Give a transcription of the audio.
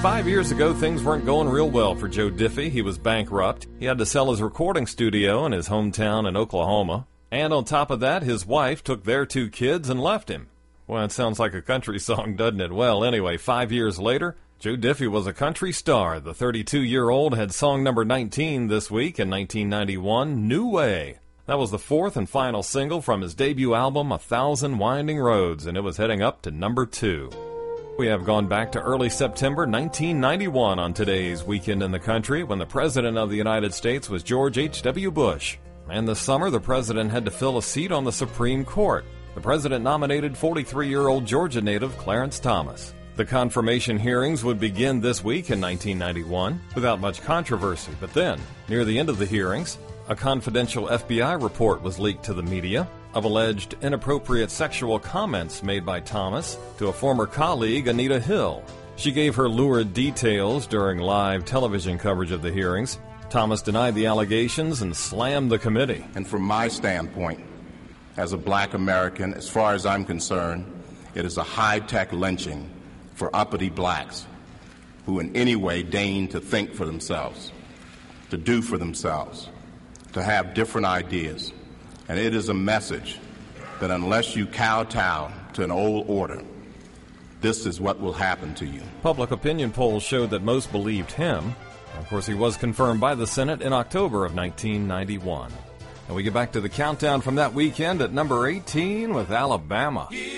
5 years ago, things weren't going real well for Joe Diffie. He was bankrupt. He had to sell his recording studio in his hometown in Oklahoma. And on top of that, his wife took their 2 kids and left him. Well, it sounds like a country song, doesn't it? Well, anyway, 5 years later, Joe Diffie was a country star. The 32-year-old had song number 19 this week in 1991, New Way. That was the 4th and final single from his debut album, 1,000 Winding Roads, and it was heading up to number 2. We have gone back to early September 1991 on today's Weekend in the Country, when the President of the United States was George H.W. Bush. And this summer, the President had to fill a seat on the Supreme Court. The President nominated 43-year-old Georgia native Clarence Thomas. The confirmation hearings would begin this week in 1991 without much controversy, but then, near the end of the hearings, a confidential FBI report was leaked to the media of alleged inappropriate sexual comments made by Thomas to a former colleague, Anita Hill. She gave her lurid details during live television coverage of the hearings. Thomas denied the allegations and slammed the committee. And from my standpoint, as a black American, as far as I'm concerned, it is a high-tech lynching for uppity blacks who in any way deign to think for themselves, to do for themselves, to have different ideas. And it is a message that unless you kowtow to an old order, this is what will happen to you. Public opinion polls showed that most believed him. Of course, he was confirmed by the Senate in October of 1991. And we get back to the countdown from that weekend at number 18 with Alabama.